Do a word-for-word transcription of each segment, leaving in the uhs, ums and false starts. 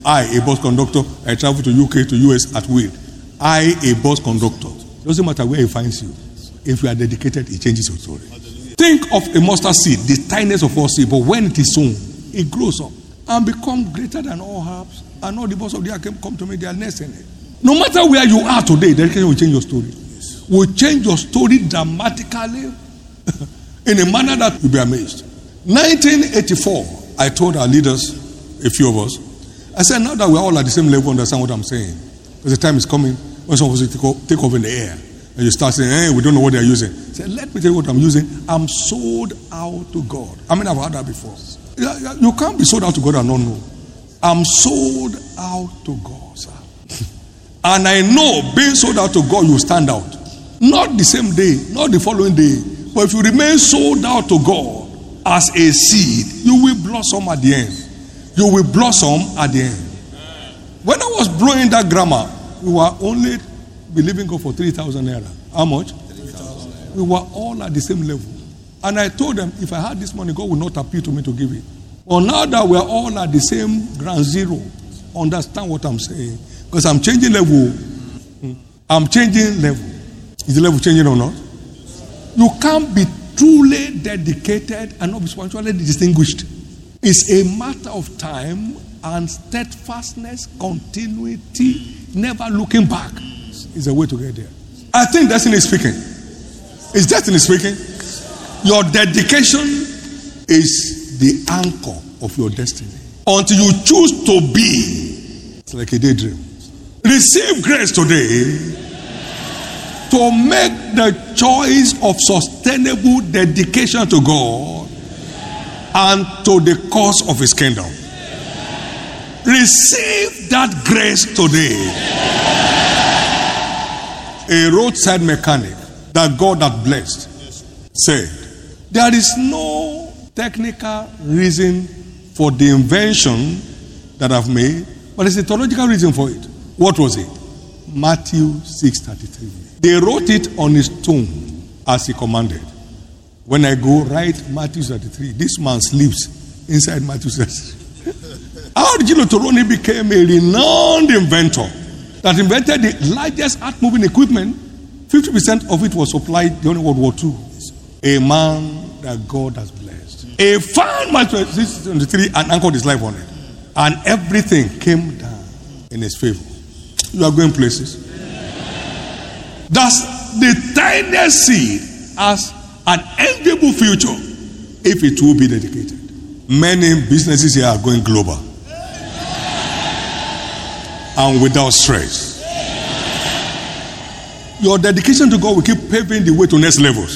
I, a bus conductor, I travel to U K, to U S at will. I, a bus conductor. Doesn't matter where he finds you. If you are dedicated, he changes your story. Think of a mustard seed, the tiniest of all seed, but when it is sown, it grows up and become greater than all herbs. And all the birds of the air can come to me, they are nesting it. No matter where you are today, dedication will change your story. Will change your story dramatically in a manner that you'll be amazed. nineteen eighty-four, I told our leaders, a few of us, I said, now that we're all at the same level, understand what I'm saying. Because the time is coming when someone will take off, take off in the air. And you start saying, hey, we don't know what they're using. I said, let me tell you what I'm using. I'm sold out to God. I mean, I've heard that before. You can't be sold out to God and not know. I'm sold out to God, sir. And I know being sold out to God, you stand out. Not the same day, not the following day. But if you remain sold out to God as a seed, you will blossom at the end. You will blossom at the end. When I was blowing that grammar, we were only believing God for three thousand naira. How much? We were all at the same level. And I told them, if I had this money, God would not appeal to me to give it. Well, now that we're all at the same ground zero, understand what I'm saying. Because I'm changing level. I'm changing level. Is the level changing or not? You can't be truly dedicated and not be spiritually distinguished. It's a matter of time and steadfastness, continuity, never looking back is a way to get there. I think destiny is speaking. Is destiny speaking? Your dedication is the anchor of your destiny. Until you choose to be, it's like a daydream. Receive grace today to make the choice of sustainable dedication to God and to the cause of His kingdom. Receive that grace today. A roadside mechanic that God had blessed said, there is no technical reason for the invention that I've made, but it's a theological reason for it. What was it? Matthew six thirty-three. They wrote it on his tomb as he commanded. When I go write Matthew thirty-three, this man sleeps inside Matthew thirty-three. How did you know Toroni became a renowned inventor that invented the largest art moving equipment? fifty percent of it was supplied during World War Two. A man that God has blessed. A found Matthew six twenty-three and anchored his life on it. And everything came down in his favor. You are going places. That's the tiniest seed has an enviable future if it will be dedicated. Many businesses here are going global and without stress. Your dedication to God will keep paving the way to next levels.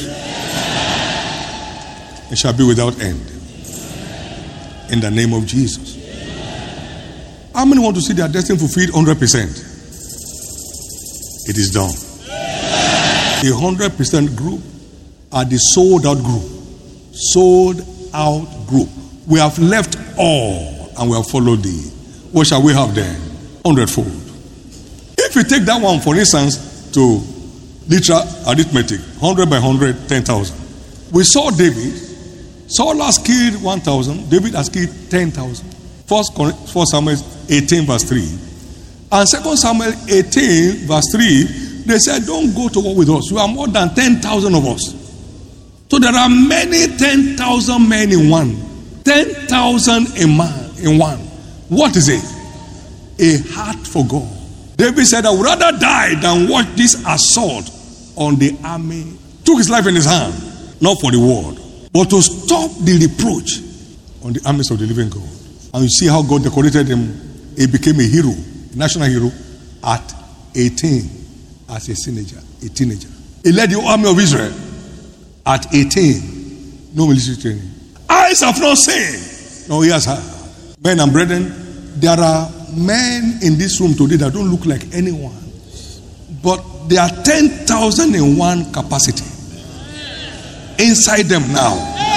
It shall be without end. In the name of Jesus. How many want to see their destiny fulfilled one hundred percent? It is done. The one hundred percent group are the sold out group. Sold out group. We have left all and we have followed thee. What shall we have then? Hundredfold. If you take that one, for instance, to literal arithmetic, one hundred by one hundred, ten thousand. We saw David. Saul has killed one thousand. David has killed ten thousand. First, First Samuel eighteen verse three. And Second Samuel eighteen verse three, they said, don't go to war with us. You are more than ten thousand of us. So there are many ten thousand men in one. ten thousand a man in one. What is it? A heart for God. David said, I would rather die than watch this assault on the army. Took his life in his hand, not for the world, but to stop the reproach on the armies of the living God. And you see how God decorated him. He became a hero, a national hero, at eighteen as a teenager. A teenager. He led the army of Israel at eighteen. No military training. Eyes have not seen, no ears heard. Men and brethren, there are men in this room today that don't look like anyone, but there are ten thousand in one capacity inside them now,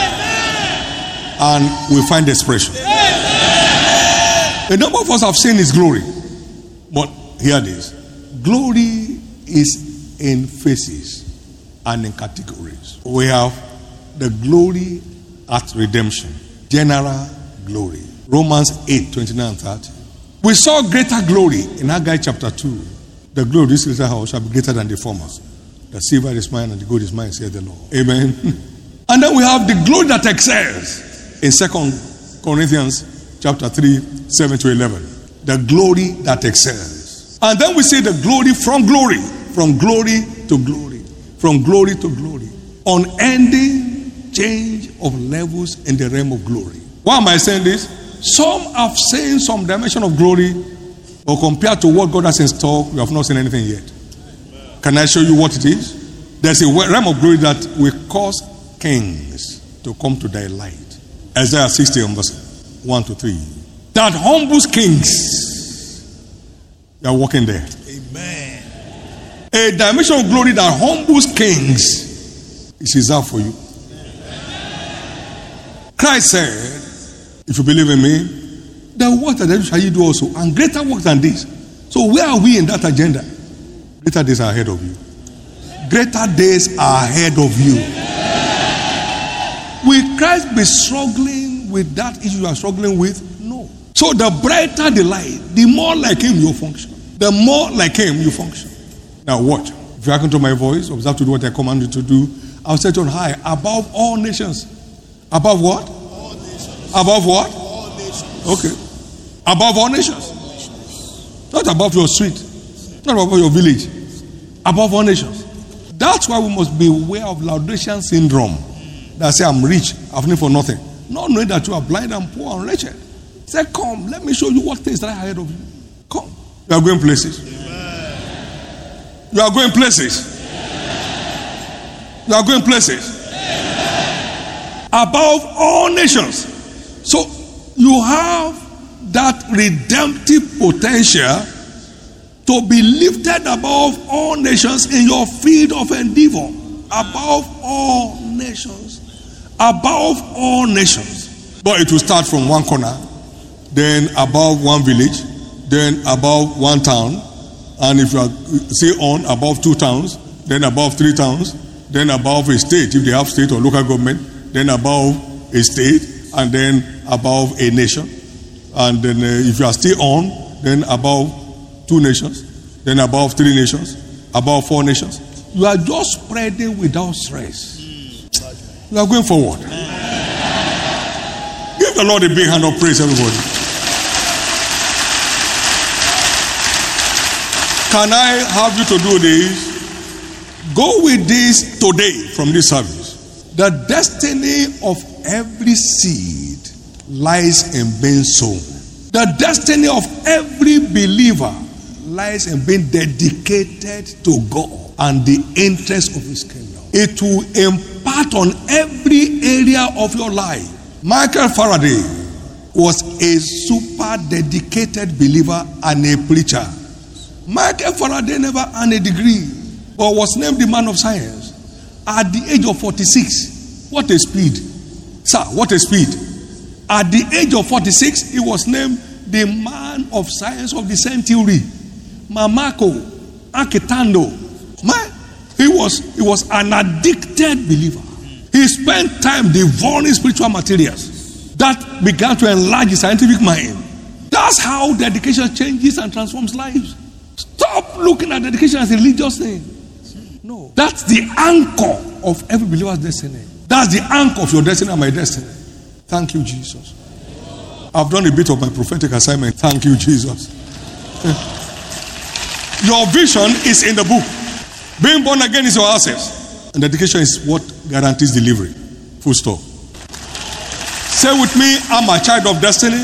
and we find expression. A number of us have seen His glory, but hear this: glory is in phases and in categories. We have the glory at redemption, general glory. Romans eight twenty-nine and thirty. We saw greater glory in Haggai chapter two. The glory of this little house shall be greater than the former. The silver is mine and the gold is mine, saith the Lord. Amen. And then we have the glory that excels in Second Corinthians chapter three, seven to eleven. The glory that excels. And then we see the glory from glory, from glory to glory, from glory to glory. Unending change of levels in the realm of glory. Why am I saying this? Some have seen some dimension of glory, but compared to what God has in store, we have not seen anything yet. Can I show you what it is? There's a realm of glory that will cause kings to come to thy light. Isaiah sixty, verse one to three. That humbles kings. You are walking there. Amen. A dimension of glory that humbles kings is reserved for you. Christ said, if you believe in me, the work that shall you do also, and greater work than this. So where are we in that agenda? Greater days are ahead of you. Greater days are ahead of you. Will Christ be struggling with that issue you are struggling with? No. So the brighter the light, the more like him you function. The more like him you function. Now watch. If you hearken to my voice, observe to do what I command you to do, I'll set on high above all nations. Above what? All nations. Above what? All nations. Okay. Above all nations. Not above your street. Not above your village. Above all nations. That's why we must be aware of Laodicean syndrome. That say, I'm rich, I've need for nothing. Not knowing that you are blind and poor and wretched. Say, come, let me show you what things that are ahead of you. Come. You are going places. Amen. You are going places. Amen. You are going places. Amen. Above all nations. So you have that redemptive potential to be lifted above all nations in your field of endeavor. Above all nations. Above all nations. But it will start from one corner, then above one village, then above one town, and if you are say on above two towns, then above three towns, then above a state if they have state or local government, then above a state, and then above a nation, and then uh, if you are still on, then above two nations, then above three nations, above four nations. You are just spreading without stress. You are going forward. Give the Lord a big hand of praise, everybody. Can I have you to do this? Go with this today from this service. The destiny of every seed lies in being sown. The destiny of every believer lies in being dedicated to God and the interest of his kingdom. It will impart on every area of your life. Michael Faraday was a super dedicated believer and a preacher. Michael Faraday never earned a degree, but was named the man of science at the age of forty-six. What a speed. Sir, what a speed. At the age of forty-six, he was named the man of science of the century. Mamako Akitando. Man, he was, he was an addicted believer. He spent time devouring spiritual materials. That began to enlarge his scientific mind. That's how dedication changes and transforms lives. Stop looking at dedication as a religious thing. No. That's the anchor of every believer's destiny. That's the anchor of your destiny and my destiny. Thank you, Jesus. I've done a bit of my prophetic assignment. Thank you, Jesus. Your vision is in the book. Being born again is your access. And dedication is what guarantees delivery. Full stop. Say with me, I'm a child of destiny.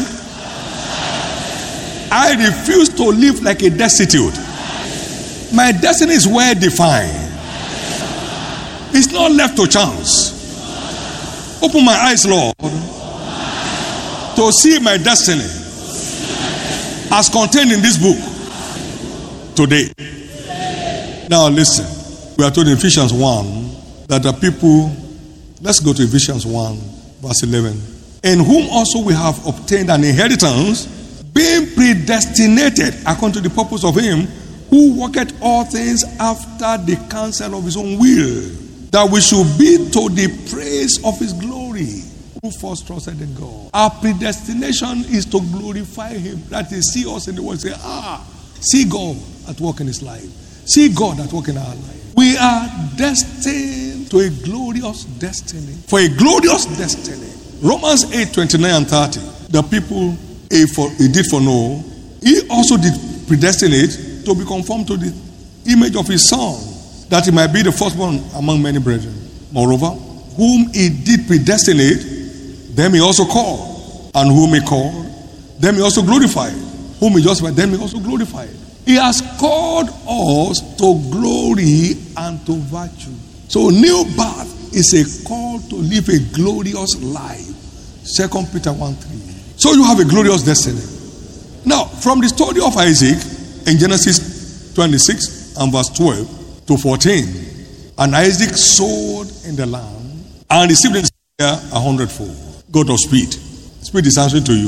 I refuse to live like a destitute. My destiny is well defined. It's not left to chance. Open my eyes, Lord, to see my destiny as contained in this book today. Now listen. We are told in Ephesians one that the people, let's go to Ephesians one, verse eleven. In whom also we have obtained an inheritance, being predestinated according to the purpose of him who worketh all things after the counsel of his own will, that we should be to the praise of his glory. who first trusted in God. Our predestination is to glorify Him. That is, see us in the world, say, ah, see God at work in His life. See God at work in our life. We are destined to a glorious destiny. For a glorious destiny. Romans eight, twenty-nine and thirty. The people he, for, he did foreknow, He also did predestinate to be conformed to the image of His Son, that He might be the firstborn among many brethren. Moreover, whom He did predestinate, them He also called. And whom He called, them He also glorified. Whom He justified, them He also glorified. He has called us to glory and to virtue. So new birth is a call to live a glorious life. Second Peter one three. So you have a glorious destiny. Now, from the story of Isaac in Genesis twenty-six and verse twelve to fourteen, and Isaac sowed in the land and received in the year a hundredfold. God of speed. Speed is answering to you.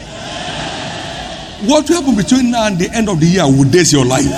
What will happen between now and the end of the year will date your life.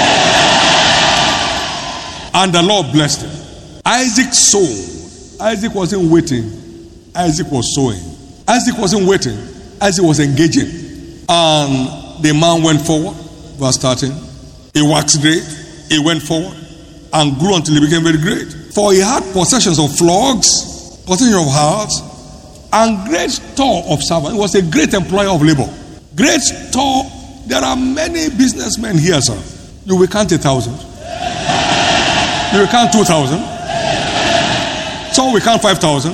And the Lord blessed him. Isaac sowed. Isaac wasn't waiting. Isaac was sowing. Isaac wasn't waiting. Isaac was engaging. And the man went forward. Verse thirteen. He waxed great. He went forward and grew until he became very great. For he had possessions of flocks, possessions of herds, and great store of servants. He was a great employer of labor. Great store. There are many businessmen here, sir. You will count a thousand. You will count two thousand. Some will count five thousand.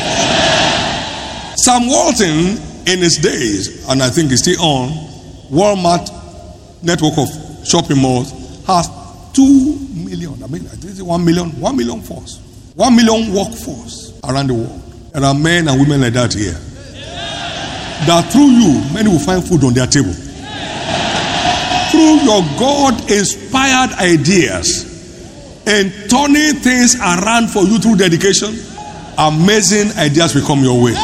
Sam Walton, in his days, and I think he's still on, Walmart network of shopping malls, has two million. I mean, I think it's one million, one million force, one million workforce around the world. There are men and women like that here. That through you, many will find food on their table. Through your God-inspired ideas and turning things around for you through dedication, amazing ideas will come your way.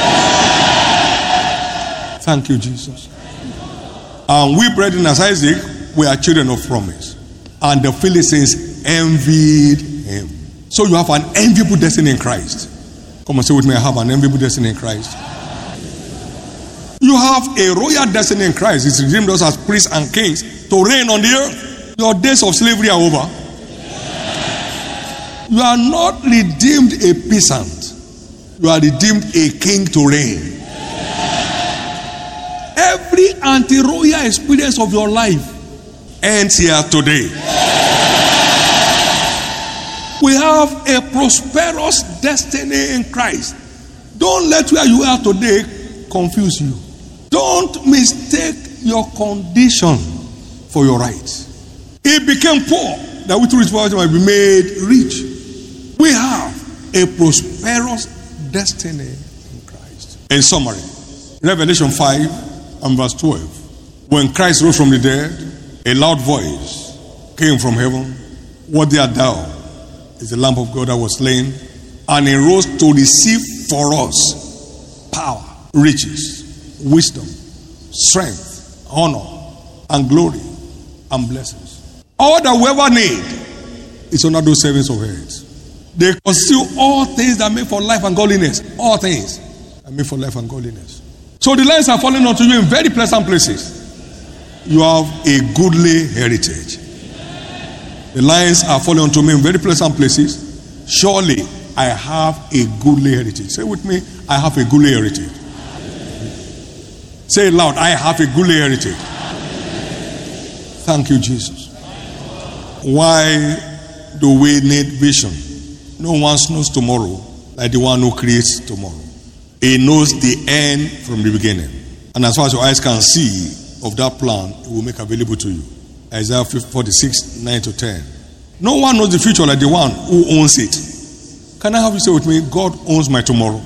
Thank you, Jesus. And we, brethren, as Isaac, we are children of promise. And the Philistines envied him. So you have an enviable destiny in Christ. Come and say with me, I have an enviable destiny in Christ. You have a royal destiny in Christ. He's redeemed us as priests and kings to reign on the earth. Your days of slavery are over. You are not redeemed a peasant. You are redeemed a king to reign. Every anti-royal experience of your life ends here today. We have a prosperous destiny in Christ. Don't let where you are today confuse you. Don't mistake your condition for your rights. He became poor that we through his poverty might be made rich. We have a prosperous destiny in Christ. In summary, Revelation five and verse twelve. When Christ rose from the dead, a loud voice came from heaven. Worthy art thou is the Lamb of God that was slain, and he rose to receive for us power, riches, wisdom, strength, honor, and glory, and blessings. All that we ever need is under those servants of heads. They conceal all things that make for life and godliness. All things that make for life and godliness. So the lines are falling onto you in very pleasant places. You have a goodly heritage. The lines are falling onto me in very pleasant places. Surely I have a goodly heritage. Say with me, I have a goodly heritage. Say it loud, I have a goodly heritage. Thank you, Jesus. Why do we need vision? No one knows tomorrow like the one who creates tomorrow. He knows the end from the beginning. And as far as your eyes can see of that plan, it will make available to you. Isaiah forty-six, nine to ten. No one knows the future like the one who owns it. Can I have you say with me, God owns my tomorrow?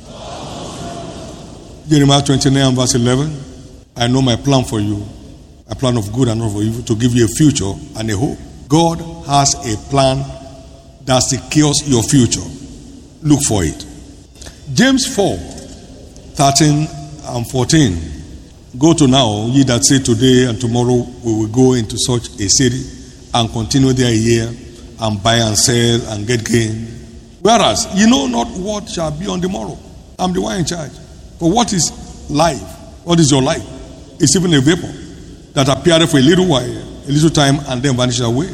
Jeremiah twenty-nine, verse eleven. I know my plan for you, a plan of good and not for evil, to give you a future and a hope. God has a plan that secures your future. Look for it. James four, thirteen and fourteen. Go to now, ye that say today and tomorrow we will go into such a city and continue there a year and buy and sell and get gain. Whereas ye know not what shall be on the morrow. I'm the one in charge. But what is life? What is your life? It's even a vapor that appeared for a little while, a little time, and then vanished away.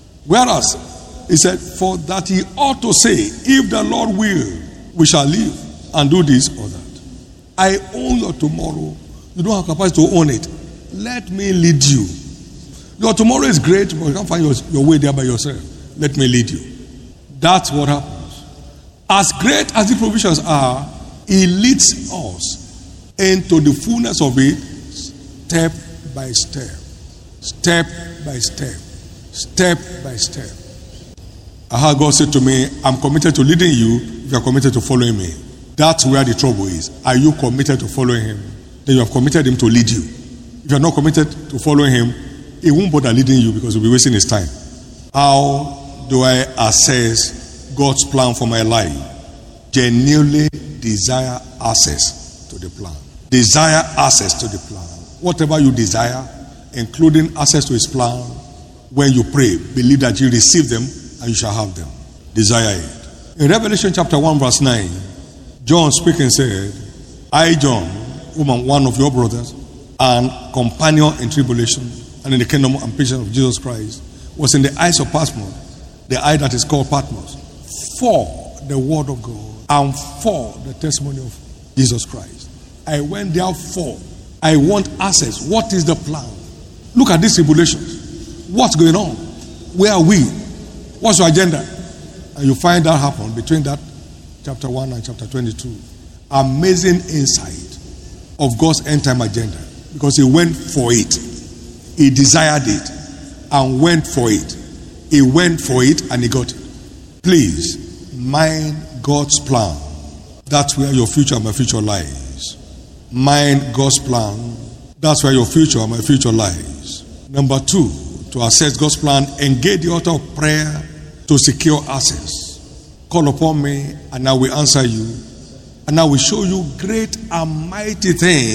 Whereas, he said, for that he ought to say, if the Lord will, we shall live and do this or that. I own your tomorrow. You don't have capacity to own it. Let me lead you. Your tomorrow is great, but you can't find your, your way there by yourself. Let me lead you. That's what happens. As great as the provisions are, he leads us into the fullness of it step by step. Step by step. Step by step. I heard God say to me, I'm committed to leading you if you are committed to following me. That's where the trouble is. Are you committed to following him? Then you have committed him to lead you. If you are not committed to following him, he won't bother leading you because he'll be wasting his time. How do I assess God's plan for my life? Genuinely desire access to the plan. Desire access to the plan. Whatever you desire, including access to his plan, when you pray, believe that you receive them and you shall have them. Desire it. In Revelation chapter one verse nine, John speaking said, I, John, woman, one of your brothers, and companion in tribulation and in the kingdom and patience of Jesus Christ, was in the eyes of Patmos, the eye that is called Patmos, for the word of God and for the testimony of Jesus Christ. I went there for, I want access. What is the plan? Look at these tribulations. What's going on? Where are we? What's your agenda? And you find that happen between that chapter one and chapter twenty-two. Amazing insight of God's end time agenda. Because he went for it. He desired it and went for it. He went for it and he got it. Please, mind God's plan. That's where your future and my future lies. Mind God's plan. That's where your future and my future lies. Number two, to assess God's plan, engage the altar of prayer to secure access. Call upon me and I will answer you. And I will show you great and mighty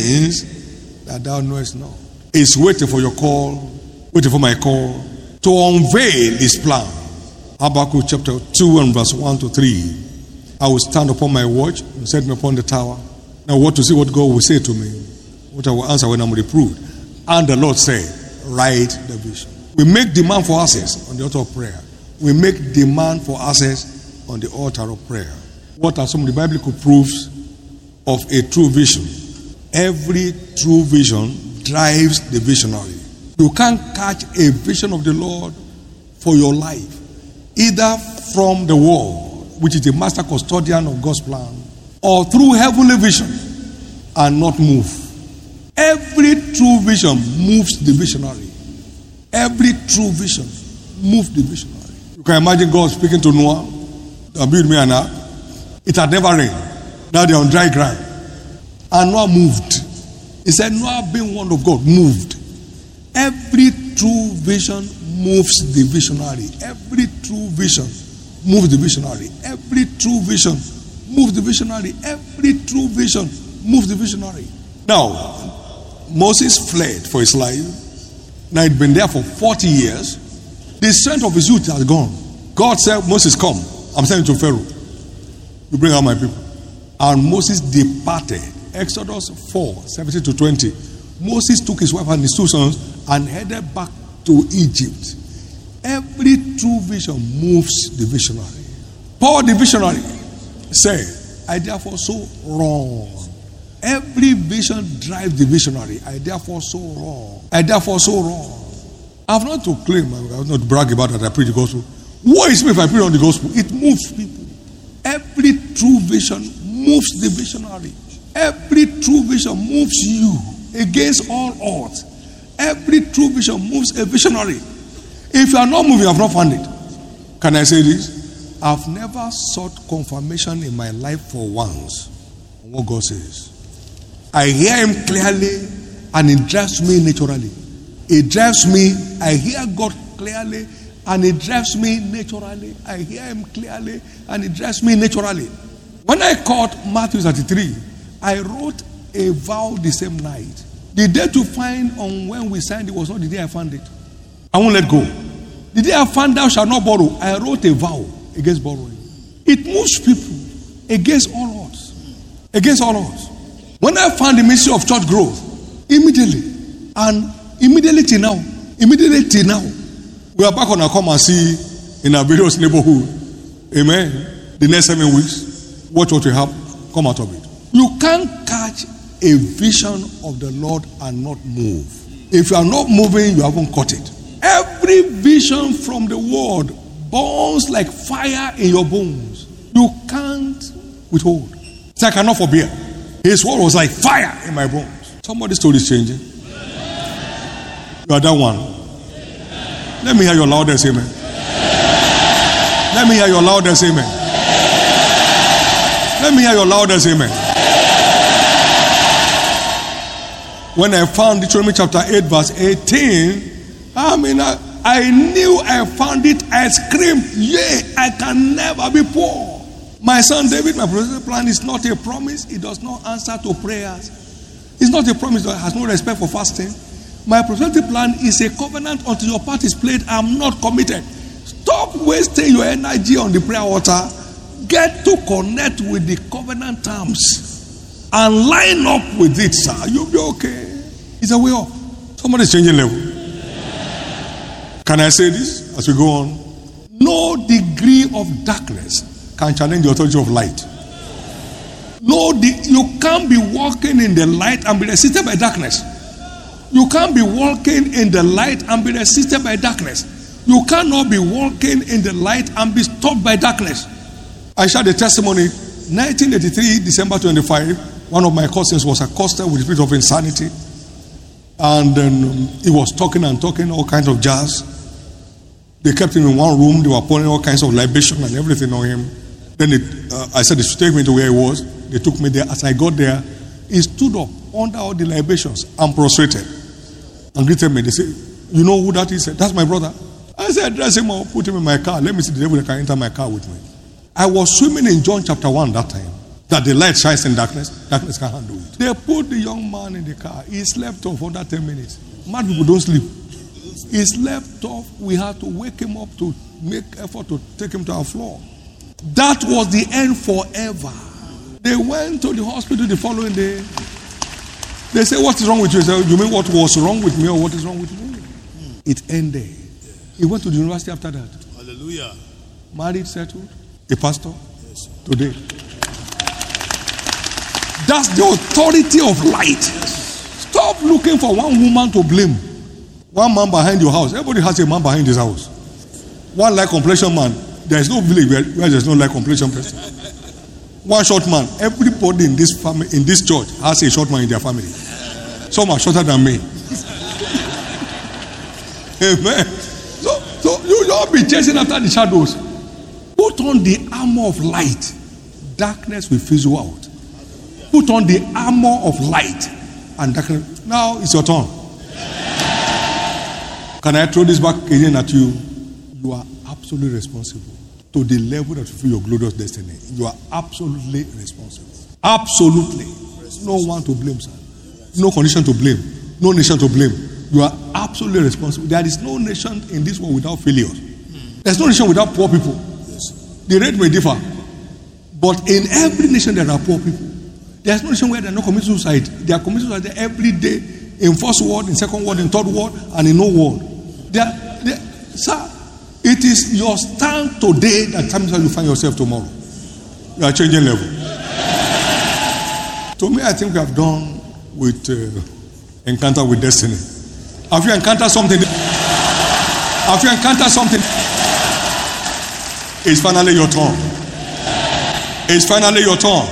things that thou knowest not. It's waiting for your call, waiting for my call, to unveil his plan. Habakkuk chapter two and verse one to three. I will stand upon my watch and set me upon the tower. Now what to see what God will say to me, what I will answer when I'm reproved. And the Lord said, write the vision. We make demand for access on the altar of prayer. We make demand for access on the altar of prayer. What are some of the biblical proofs of a true vision? Every true vision drives the visionary. You can't catch a vision of the Lord for your life, either from the world, which is the master custodian of God's plan, or through heavenly vision, and not move. Every true vision moves the visionary. Every true vision moves the visionary. You can imagine God speaking to Noah, and build me an ark. It had never rained. Now they're on dry ground. And Noah moved. He said, Noah, being one of God, moved. Every true vision moves the visionary. Every true vision moves the visionary. Every true vision moves the visionary. Every true vision moves the visionary. Now, Moses fled for his life. Now he'd been there for forty years. The strength of his youth has gone. God said, Moses, come. I'm sending to Pharaoh. You bring out my people. And Moses departed. Exodus four, seventeen to twenty. Moses took his wife and his two sons and headed back to Egypt. Every true vision moves the visionary. Paul the visionary said, I therefore so wrong. Every vision drives the visionary. I therefore so wrong. I therefore so wrong. I have not to claim, I have not to brag about that I preach the gospel. What is me if I preach on the gospel? It moves people. Every true vision moves the visionary. Every true vision moves you against all odds. Every true vision moves a visionary. If you are not moving, you have not found it. Can I say this? I've never sought confirmation in my life for once on what God says. I hear him clearly and it drives me naturally. It drives me, I hear God clearly and it drives me naturally. I hear him clearly and it drives me naturally. When I caught Matthew thirty-three, I wrote a vow the same night. The day to find on when we signed it was not the day I found it. I won't let go. The day I found thou shalt not borrow, I wrote a vow against borrowing. It moves people against all odds. against all odds. When I found the ministry of church growth, immediately, and immediately till now, immediately till now, we are back on our come and see in our various neighborhood. Amen. The next seven weeks, watch what we have come out of it. You can't catch a vision of the Lord and not move. If you are not moving, you haven't caught it. Every vision from the word burns like fire in your bones. You can't withhold. So I cannot forbear. His word was like fire in my bones. Somebody's story is changing. You are that one. Let me hear your loudest amen. Let me hear your loudest amen. Let me hear your loudest amen. When I found Deuteronomy chapter eight verse eighteen, I mean, I, I knew I found it. I screamed, yea, I can never be poor. My son David, my prophetic plan is not a promise. It does not answer to prayers. It's not a promise that has no respect for fasting. My prophetic plan is a covenant until your part is played. I'm not committed. Stop wasting your energy on the prayer altar. Get to connect with the covenant terms and line up with it, sir. You'll be okay. It's a way up. Somebody's changing level. Can I say this as we go on? No degree of darkness can challenge the authority of light. No, the, you can't be walking in the light and be resisted by darkness. You can't be walking in the light and be resisted by darkness. You cannot be walking in the light and be stopped by darkness. I shared a testimony. nineteen eighty-three, December twenty-fifth, one of my cousins was accosted with the spirit of insanity. And um, he was talking and talking all kinds of jazz. They kept him in one room. They were pouring all kinds of libation and everything on him. Then it, uh, I said, they should take me to where he was. They took me there. As I got there, he stood up under all the libations and prostrated and greeted me. They said, you know who that is? He said, that's my brother. I said, dress him up, put him in my car. Let me see the devil that can enter my car with me. I was swimming in John chapter one that time. That the light shines in darkness, darkness can't handle it. They put the young man in the car. He slept off under ten minutes. Mad people don't sleep. He slept off. We had to wake him up to make effort to take him to our floor. That was the end forever. They went to the hospital the following day. They said, what is wrong with you? He said, you mean what was wrong with me or what is wrong with me? It ended. He went to the university after that. Hallelujah. Married, settled, a pastor. Yes. Today. That's the authority of light. Stop looking for one woman to blame. One man behind your house. Everybody has a man behind his house. One light complexion man. There is no village where, where there is no light complexion person. One short man. Everybody in this family, in this church, has a short man in their family. Some are shorter than me. Amen. So, so you don't be chasing after the shadows. Put on the armor of light. Darkness will fizzle out. Put on the armor of light and darkness. Now it's your turn. Can I throw this back again at you? You are absolutely responsible to the level that you feel your glorious destiny. You are absolutely responsible. Absolutely. No one to blame, sir. No condition to blame. No nation to blame. You are absolutely responsible. There is no nation in this world without failures. There's no nation without poor people. The rate may differ. But in every nation there are poor people. There's no nation where they are not committing suicide. They are committing suicide every day. In first world, in second world, in third world, and in no world. They are, they are, sir, it is your stand today that determines how you find yourself tomorrow. You are changing level. To me, I think we have done with uh, Encounter with Destiny. Have you encountered something? Have you encountered something? It's finally your turn. It's finally your turn.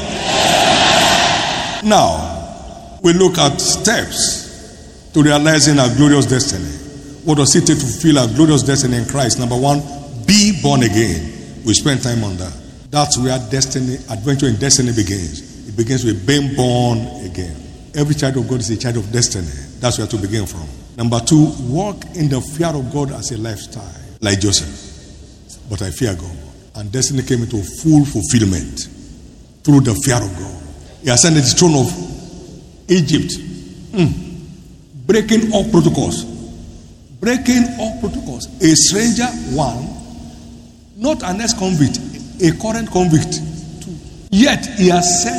Now, we look at steps to realizing our glorious destiny. What does it take to fulfill our glorious destiny in Christ? Number one, be born again. We spend time on that. That's where destiny, adventure in destiny begins. It begins with being born again. Every child of God is a child of destiny. That's where to begin from. Number two, walk in the fear of God as a lifestyle, like Joseph. But I fear God. And destiny came into full fulfillment through the fear of God. He ascended the throne of Egypt. Mm. Breaking all protocols. Breaking all protocols. A stranger, one. Not an ex-convict, a current convict, two. Yet he ascended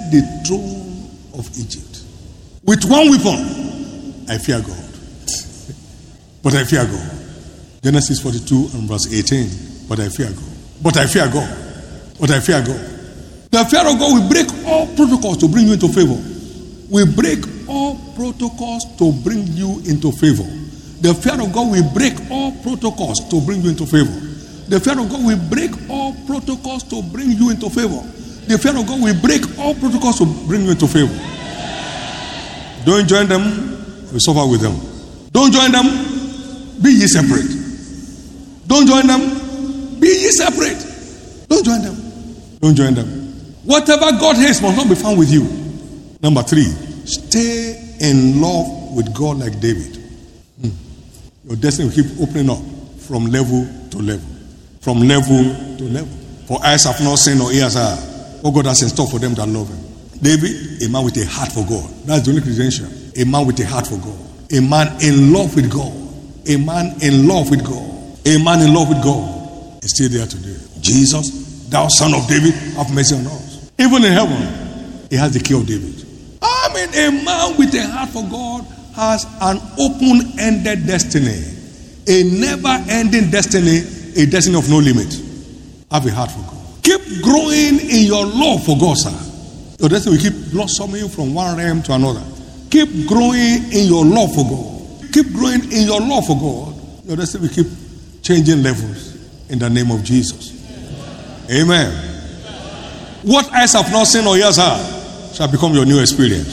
the throne of Egypt. With one weapon, I fear God. But I fear God. Genesis forty-two and verse eighteen. But I fear God. But I fear God. But I fear God. The fear of God will break all protocols to bring you into favor. We break all protocols to bring you into favor. The fear of God will break all protocols to bring you into favor. The fear of God will break all protocols to bring you into favor. The fear of God will break all protocols to bring you into favor. Don't join them, we suffer with them. Don't join them, be ye separate. Don't join them, be ye separate. Don't join them. Don't join them. Whatever God hates must not be found with you. Number three, stay in love with God like David. Hmm. Your destiny will keep opening up from level to level. From level to level. For eyes have not seen or ears heard what God has in store for them that love him. David, a man with a heart for God. That's the only credential. A man with a heart for God. A man in love with God. A man in love with God. A man in love with God is still there today. Jesus, thou son of David, have mercy on us. Even in heaven, he has the key of David. I mean, a man with a heart for God has an open-ended destiny. A never-ending destiny, a destiny of no limit. Have a heart for God. Keep growing in your love for God, sir. Your destiny will keep blossoming from one realm to another. Keep growing in your love for God. Keep growing in your love for God. Your destiny will keep changing levels in the name of Jesus. Amen. What eyes have not seen or ears heard shall become your new experience.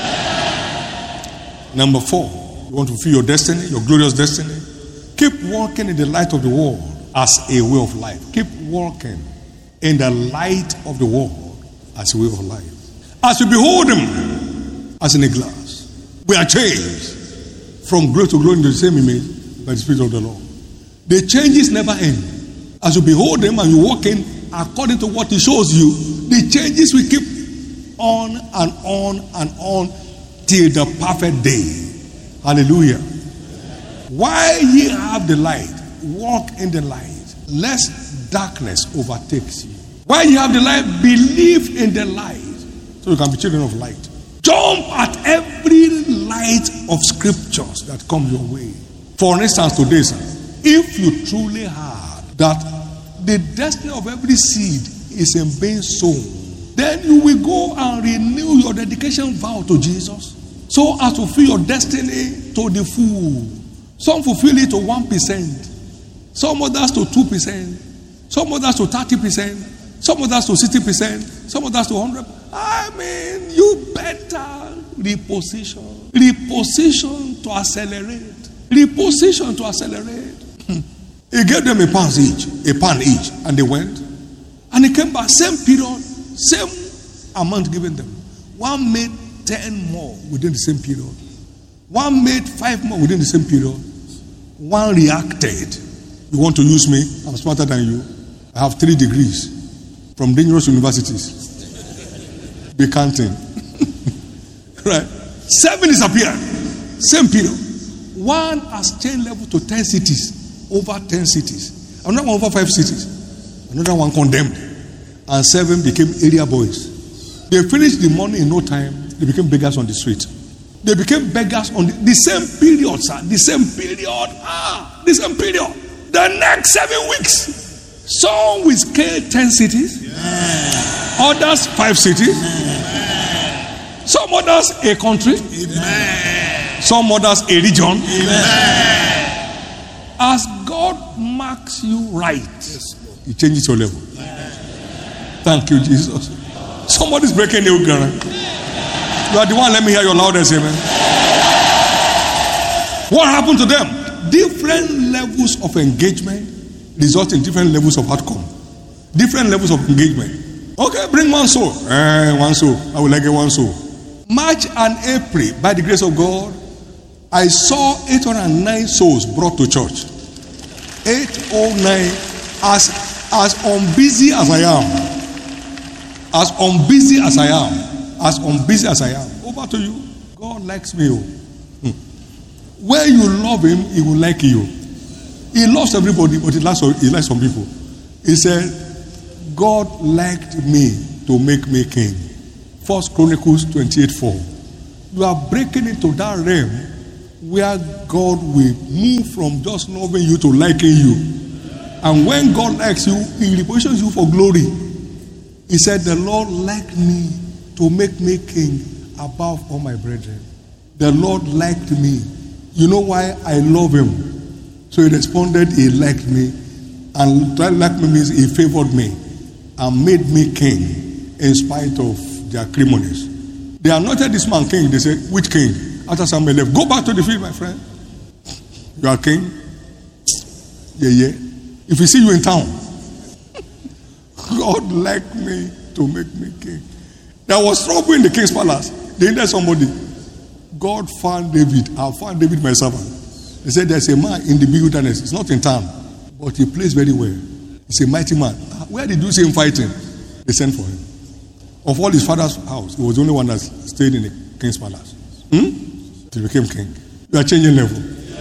Number four, you want to fulfill your destiny, your glorious destiny? Keep walking in the light of the world as a way of life. Keep walking in the light of the world as a way of life. As we behold him as in a glass, we are changed from glory to glory into the same image by the Spirit of the Lord. The changes never end. As you behold him and you walk in according to what he shows you, the changes will keep on and on and on till the perfect day. Hallelujah. While ye have the light, walk in the light, lest darkness overtakes you. While you have the light, believe in the light, so you can be children of light. Jump at every light of scriptures that come your way. For instance, today, sir, if you truly heard that the destiny of every seed is in being sown, then you will go and renew your dedication vow to Jesus, so as to fulfill your destiny to the full. Some fulfill it to one percent, some others to two percent, some others to thirty percent, some others to sixty percent, some others to one hundred percent. I mean, you better reposition. Reposition to accelerate. Reposition to accelerate. He gave them a pound each, a pound each, and they went. And he came back, same period, same amount given them. One made ten more within the same period. One made five more within the same period. One reacted. You want to use me? I'm smarter than you. I have three degrees from dangerous universities. Be counting. Right? Seven disappeared. Same period. One has changed level to ten cities. Over ten cities. Another one over five cities. Another one condemned. And seven became area boys. They finished the money in no time. They became beggars on the street. They became beggars on the, the same period, sir. The same period. Ah, the same period. The next seven weeks. Some will scale ten cities. Yeah. Others five cities. Yeah. Some others a country. Amen. Some others a region. Amen. As God marks you right, yes, He changes your level. Amen. Thank you, Jesus. Somebody's breaking new ground. You are the one. Let me hear your loudest amen. What happened to them? Different levels of engagement result in different levels of outcome. Different levels of engagement. Okay, bring one soul. Eh, one soul. I will like it one soul. March and April, by the grace of God, I saw eight hundred nine souls brought to church. eight oh nine. As, as unbusy as I am. As unbusy as I am. As unbusy as I am. Over to you. God likes me. Hmm. When you love him, he will like you. He loves everybody, but he likes, he likes some people. He said, God liked me to make me king. First Chronicles twenty-eight four. You are breaking into that realm where God will move from just loving you to liking you. And when God likes you, He repositions you for glory. He said, the Lord liked me to make me king above all my brethren. The Lord liked me. You know why I love Him? So He responded, He liked me. And that like me means He favored me and made me king in spite of their acrimonies. They anointed this man king. They said, which king? After Samuel left, go back to the field, my friend. You are king? Yeah, yeah. If he see you in town, God liked me to make me king. There was trouble in the king's palace. They needed somebody. God found David. I found David, my servant. They said, there's a man in the wilderness. It's not in town, but he plays very well. He's a mighty man. Where did you see him fighting? They sent for him. Of all his father's house, he was the only one that stayed in the king's palace. Hmm? He became king. You are changing level.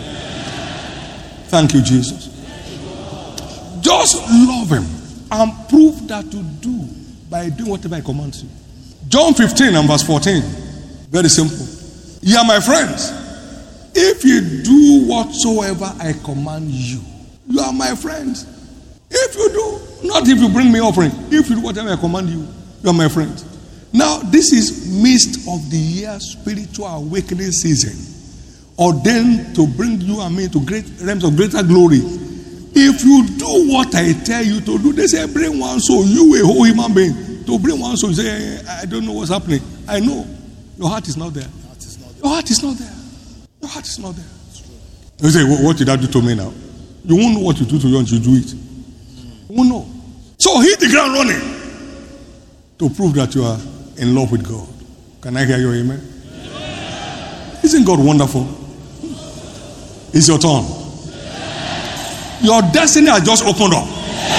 Thank you, Jesus. Just love Him and prove that you do by doing whatever He commands you. John fifteen and verse fourteen. Very simple. Ye are my friends, if you do whatsoever I command you. You are my friends. If you do, not if you bring me offering. If you do whatever I command you, you are my friends. Now, this is midst of the year spiritual awakening season, ordained to bring you and me to great realms of greater glory. If you do what I tell you to do, they say, bring one soul. You, a whole human being, to bring one soul. You say, I don't know what's happening. I know. Your heart is not there. Your heart is not there. Your heart is not there. You say, what did I do to me now? You won't know what you do to you until you do it. You won't know. So hit the ground running to prove that you are in love with God. Can I hear your amen? Amen. Isn't God wonderful? It's your turn. Your destiny has just opened up.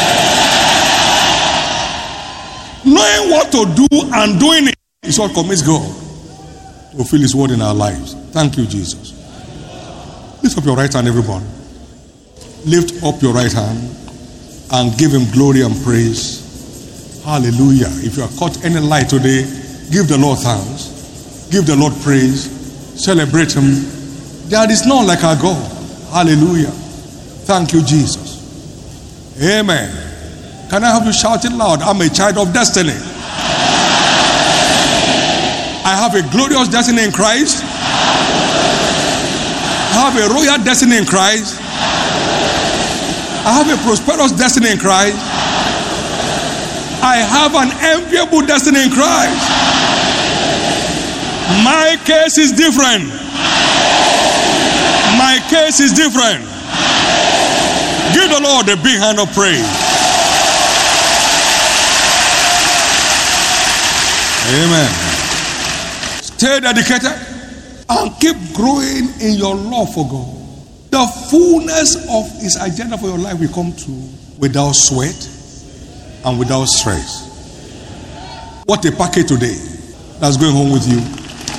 Knowing what to do and doing it is what commits God to fulfill His word in our lives. Thank you, Jesus. Lift up your right hand, everyone. Lift up your right hand and give Him glory and praise. Hallelujah. If you are caught any light today, give the Lord thanks. Give the Lord praise. Celebrate Him. There is none like our God. Hallelujah. Thank you, Jesus. Amen. Can I have you shout it loud? I'm a child of destiny. I have a glorious destiny in Christ. I have a royal destiny in Christ. I have a prosperous destiny in Christ. I have an enviable destiny in Christ. My case is different. My case is different. Give the Lord a big hand of praise. Amen. Stay dedicated and keep growing in your love for God. The fullness of His agenda for your life will come true without sweat and without stress. What a package today that's going home with you.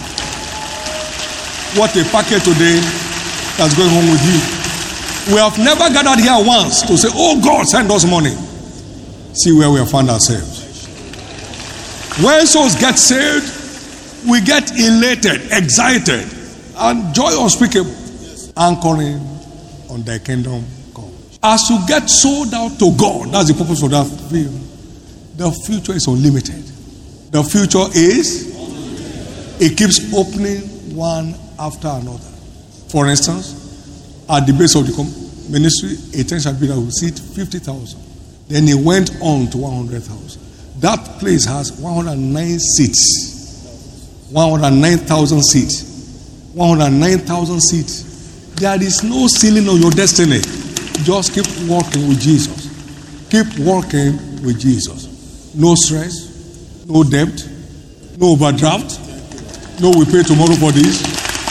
What a package today that's going home with you. We have never gathered here once to say, oh God, send us money. See where we have found ourselves. When souls get saved, we get elated, excited, and joy unspeakable. Anchoring on Thy kingdom come. As you get sold out to God, that's the purpose of that film. The future is unlimited. The future is, it keeps opening one after another. For instance, at the base of the ministry, a tent shall be that will seat fifty thousand. Then he went on to one hundred thousand. That place has one hundred nine seats. one hundred nine thousand seats. one hundred nine thousand seats. There is no ceiling on your destiny. Just keep walking with Jesus. Keep walking with Jesus. No stress, no debt, no overdraft. No, we pay tomorrow for this.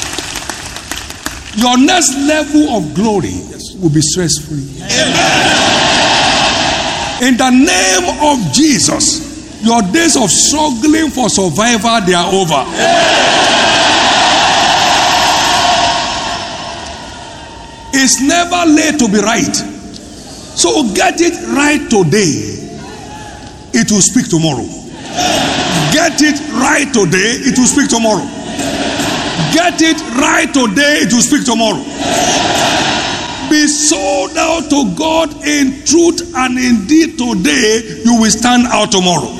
Your next level of glory will be stress-free. In the name of Jesus, your days of struggling for survival, they are over. It's never late to be right. So get it right today. It will speak tomorrow. Get it right today, it will speak tomorrow. Get it right today, it will speak tomorrow. Be sold out to God in truth and in deed today, you will stand out tomorrow.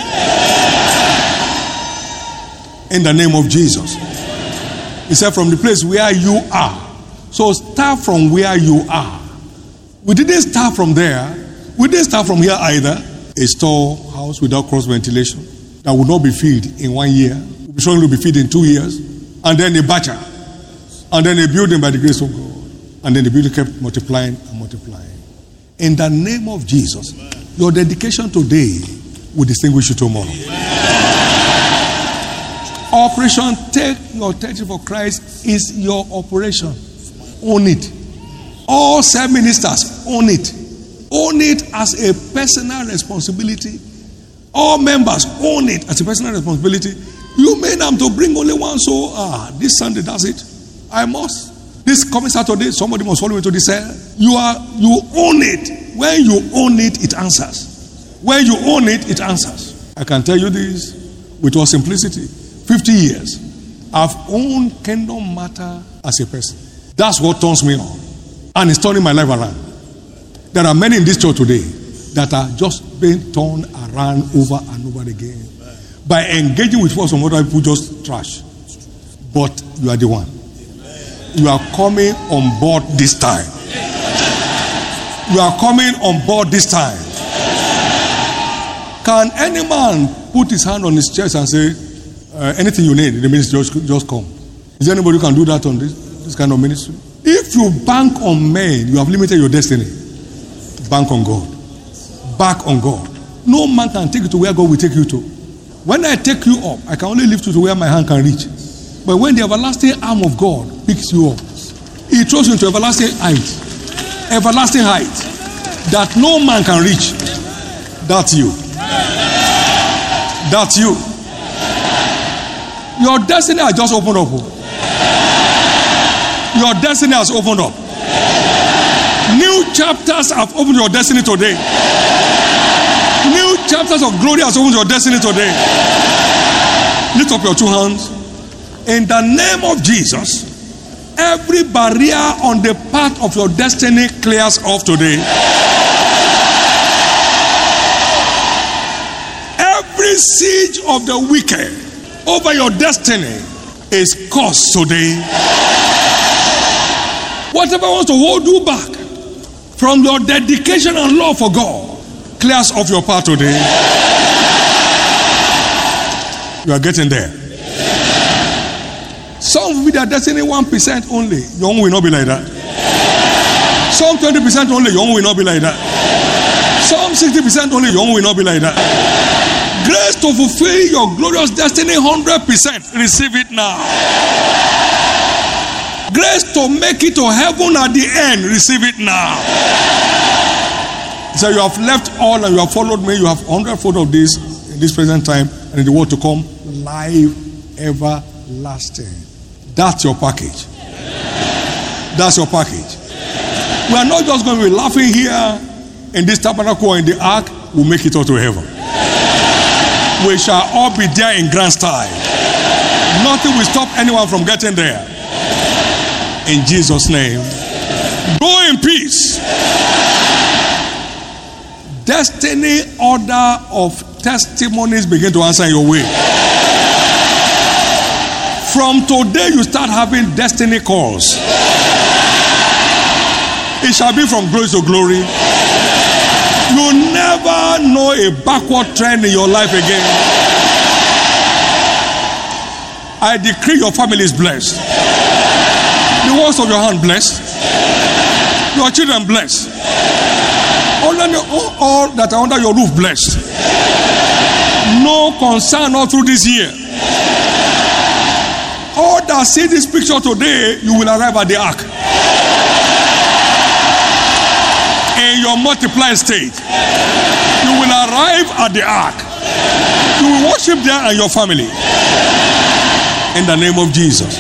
In the name of Jesus. He said, from the place where you are. So start from where you are. We didn't start from there. We didn't start from here either. A storehouse without cross ventilation that would not be filled in one year. Will be showing to be filled in two years. And then a batcher. And then a building by the grace of God. And then the building kept multiplying and multiplying. In the name of Jesus, your dedication today will distinguish you tomorrow. Operation Take Your Territory for Christ is your operation. Own it. All seven ministers, own it. Own it as a personal responsibility. All members, own it as a personal responsibility. You may have to bring only one soul. Ah, this Sunday, that's it. I must. This coming Saturday, somebody must follow me to the cell. You are, you own it. When you own it, it answers. When you own it, it answers. I can tell you this with all simplicity. fifty years, I've owned Kingdom Matter as a person. That's what turns me on. And it's turning my life around. There are many in this church today that are just being turned around over and over again by engaging with what some other people just trash. But you are the one. You are coming on board this time. You are coming on board this time. Can any man put his hand on his chest and say, uh, anything you need in the ministry, just, just come? Is there anybody who can do that on this, this kind of ministry? If you bank on men, you have limited your destiny. Bank on God. Back on God. No man can take you to where God will take you to. When I take you up, I can only lift you to where my hand can reach. But when the everlasting arm of God picks you up, He throws you into everlasting height. Everlasting height. That no man can reach. That's you. That's you. Your destiny has just opened up. Your destiny has opened up. New chapters have opened your destiny today. New chapters of glory has opened your destiny today. Lift up your two hands. In the name of Jesus, every barrier on the path of your destiny clears off today. Every siege of the wicked over your destiny is cursed today. Whatever wants to hold you back from your dedication and love for God clears off your path today. You are getting there. Some with their destiny one percent only. Your own will not be like that. Some twenty percent only. Your own will not be like that. Some sixty percent only. Your own will not be like that. Grace to fulfill your glorious destiny one hundred percent. Receive it now. Grace to make it to heaven at the end. Receive it now. So you have left all and you have followed me. You have one hundred fold of this in this present time and in the world to come. Life everlasting. That's your package. That's your package. We are not just going to be laughing here in this tabernacle or in the ark. We'll make it all to heaven. We shall all be there in grand style. Nothing will stop anyone from getting there. In Jesus' name. Go in peace. Destiny order of testimonies begin to answer your way. From today you start having destiny calls. It shall be from glory to glory. You never know a backward trend in your life again. I decree your family is blessed. The works of your hand blessed. Your children blessed. All, all, all that are under your roof blessed. No concern all through this year. All that see this picture today, you will arrive at the ark. In your multiplied state, you will arrive at the ark. You will worship there and your family. In the name of Jesus.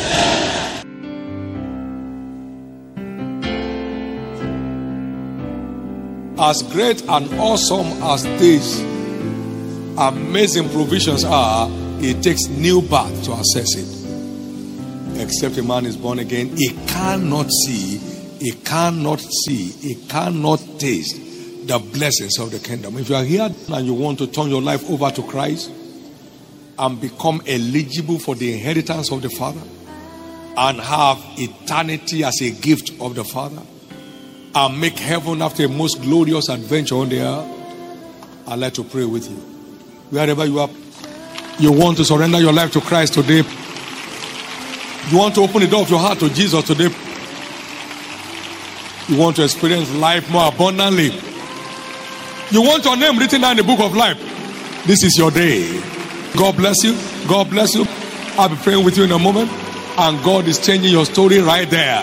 As great and awesome as these amazing provisions are, It takes new birth to access it. Except a man is born again, he cannot see, he cannot see, he cannot taste the blessings of the kingdom. If you are here and you want to turn your life over to Christ and become eligible for the inheritance of the Father and have eternity as a gift of the Father and make heaven after a most glorious adventure on the earth, I'd like to pray with you. Wherever you are, you want to surrender your life to Christ today. You want to open the door of your heart to Jesus today. You want to experience life more abundantly. You want your name written down in the book of life. This is your day. God bless you. God bless you. I'll be praying with you in a moment. And God is changing your story right there.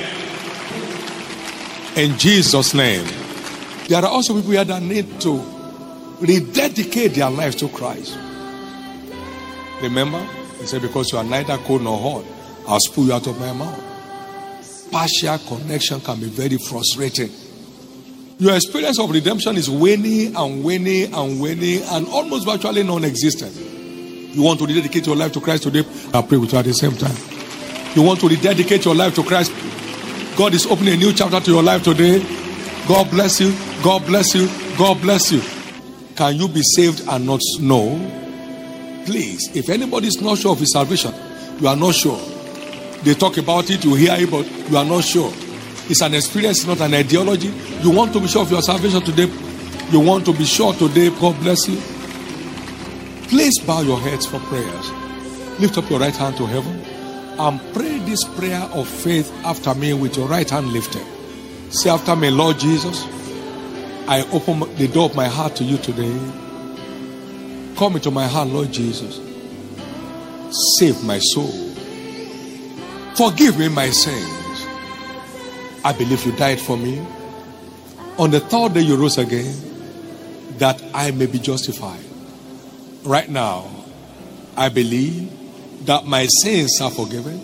In Jesus' name. There are also people here that need to rededicate their lives to Christ. Remember, he said, because you are neither cold nor hot, I'll spew you out of my mouth. Partial connection can be very frustrating. Your experience of redemption is waning and waning and waning and almost virtually non-existent. You want to rededicate your life to Christ today? I'll pray with you at the same time. You want to rededicate your life to Christ? God is opening a new chapter to your life today. God bless you. God bless you. God bless you. Can you be saved and not know? Please, if anybody is not sure of his salvation, you are not sure. They talk about it, you hear it, but you are not sure. It's an experience, not an ideology. You want to be sure of your salvation today. You want to be sure today. God bless you. Please bow your heads for prayers. Lift up your right hand to heaven and pray this prayer of faith after me with your right hand lifted. Say after me, Lord Jesus, I open the door of my heart to you today. Come into my heart, Lord Jesus. Save my soul. Forgive me my sins. I believe you died for me. On the third day you rose again, that I may be justified. Right now, I believe that my sins are forgiven.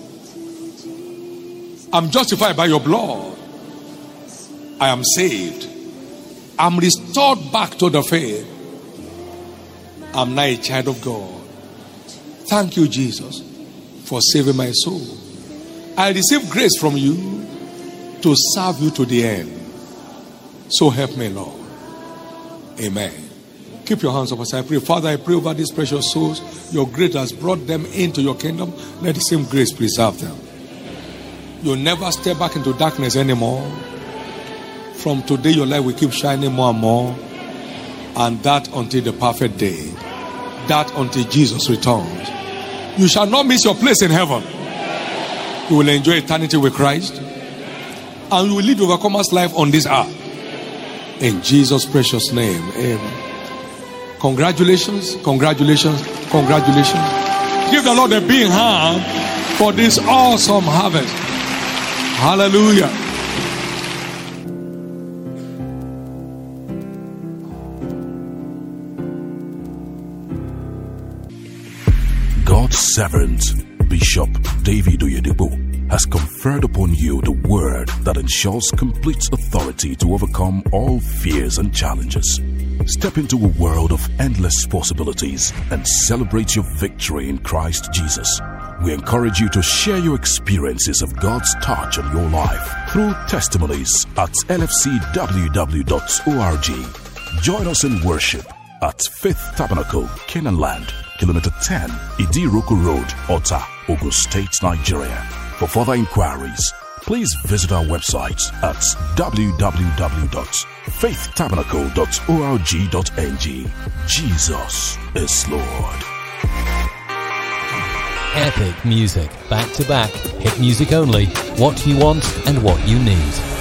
I'm justified by your blood. I am saved. I'm restored back to the faith. I'm now a child of God. Thank you, Jesus, for saving my soul. I receive grace from you to serve you to the end. So help me, Lord. Amen. Keep your hands up as I pray. Father, I pray over these precious souls. Your grace has brought them into your kingdom. Let the same grace preserve them. You'll never step back into darkness anymore. From today, your light will keep shining more and more. And that until the perfect day. That until Jesus returns. You shall not miss your place in heaven. You will enjoy eternity with Christ. And you will lead overcomer's life on this earth. In Jesus' precious name. Amen. Congratulations, congratulations, congratulations. Give the Lord a big hand for this awesome harvest. Hallelujah. God's servant, Bishop David Oyedepo, has conferred upon you the word that ensures complete authority to overcome all fears and challenges. Step into a world of endless possibilities and celebrate your victory in Christ Jesus. We encourage you to share your experiences of God's touch on your life through testimonies at L F C W W dot org. Join us in worship at Faith Tabernacle, Canaan Land, Kilometer ten, Idiroko Road, Ota, Ogun State, Nigeria. For further inquiries, please visit our website at w w w dot faith tabernacle dot org dot n g. Jesus is Lord. Epic music, back to back, hit music only, what you want and what you need.